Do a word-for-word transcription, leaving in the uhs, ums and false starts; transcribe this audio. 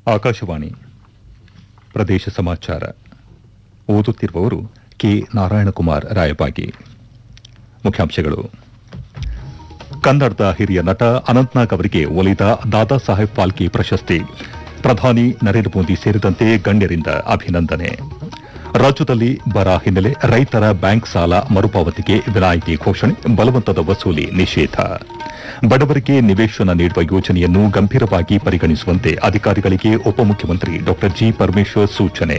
ಆಕಾಶವಾಣಿ ಪ್ರದೇಶ ಸಮಾಚಾರ ಓದುತ್ತಿರುವವರು ಕೆ ನಾರಾಯಣಕುಮಾರ್ ರಾಯಬಾಗಿ. ಮುಖ್ಯಾಂಶಗಳು. ಕನ್ನಡದ ಹಿರಿಯ ನಟ ಅನಂತ್ನಾಗ್ ಅವರಿಗೆ ಒಲಿದ ದಾದಾ ಸಾಹೇಬ್ ಫಾಲ್ಕೆ ಪ್ರಶಸ್ತಿ. ಪ್ರಧಾನಿ ನರೇಂದ್ರ ಮೋದಿ ಸೇರಿದಂತೆ ಗಣ್ಯರಿಂದ ಅಭಿನಂದನೆ. ರಾಜ್ಯದಲ್ಲಿ ಬರ ಹಿನ್ನೆಲೆ ರೈತರ ಬ್ಯಾಂಕ್ ಸಾಲ ಮರುಪಾವತಿಗೆ ವಿನಾಯಿತಿ ಘೋಷಣೆ, ಬಲವಂತದ ವಸೂಲಿ ನಿಷೇಧ. ಬಡವರಿಗೆ ನಿವೇಶನ ನೀಡುವ ಯೋಜನೆಯನ್ನು ಗಂಭೀರವಾಗಿ ಪರಿಗಣಿಸುವಂತೆ ಅಧಿಕಾರಿಗಳಿಗೆ ಉಪಮುಖ್ಯಮಂತ್ರಿ ಡಾ ಜಿ ಪರಮೇಶ್ವರ್ ಸೂಚನೆ.